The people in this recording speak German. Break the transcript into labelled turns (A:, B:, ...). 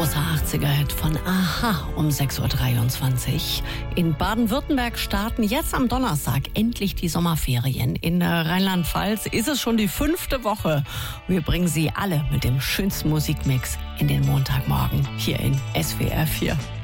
A: Großer 80er-Hit von Aha um 6.23 Uhr. In Baden-Württemberg starten jetzt am Donnerstag endlich die Sommerferien. In Rheinland-Pfalz ist es schon die 5. Woche. Wir bringen Sie alle mit dem schönsten Musikmix in den Montagmorgen hier in SWR 4.